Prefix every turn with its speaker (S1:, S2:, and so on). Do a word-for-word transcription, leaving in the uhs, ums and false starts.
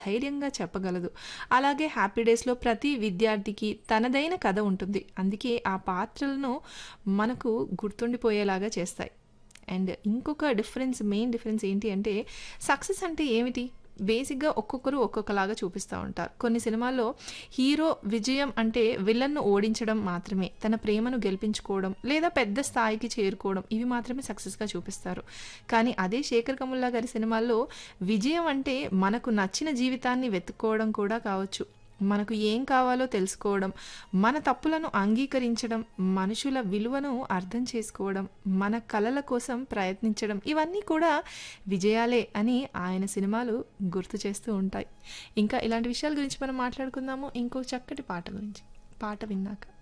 S1: ధైర్యంగా చెప్పగలదు. అలాగే 'హ్యాపీ డేస్‌లో' ప్రతి విద్యార్థికి తనదైన కథ ఉంటుంది. అందుకే ఆ పాత్రలను మనకు గుర్తుండిపోయేలాగా చేస్తాయి. అండ్ ఇంకొక డిఫరెన్స్ మెయిన్ డిఫరెన్స్ ఏంటి అంటే సక్సెస్ అంటే ఏమిటి? బేసిక్‌గా ఒక్కొక్కరు ఒక్కొక్కలాగా చూపిస్తా ఉంటారు. కొన్ని సినిమాల్లో హీరో విజయం అంటే విలన్‌ను ఓడించడం మాత్రమే. తన ప్రేమను గెలిపించుకోవడం లేదా పెద్ద స్థాయికి చేరుకోవడం ఇవి మాత్రమే సక్సెస్‌గా చూపిస్తారు. కానీ అదే శేఖర్ కముల్లా గారి సినిమాల్లో విజయం అంటే మనకు నచ్చిన జీవితాన్ని వెతుక్కోవడం కూడా కావచ్చు. మనకు ఏం కావాలో తెలుసుకోవడం, మన తప్పులను అంగీకరించడం, మనుషుల విలువను అర్థం చేసుకోవడం, మన కలల కోసం ప్రయత్నించడం ఇవన్నీ కూడా విజయాలే అని ఆయన సినిమాలు గుర్తు చేస్తూ ఉంటాయి. ఇంకా ఇలాంటి విషయాల గురించి మనం మాట్లాడుకుందాము ఇంకో చక్కటి పాట గురించి. పాట విన్నాక.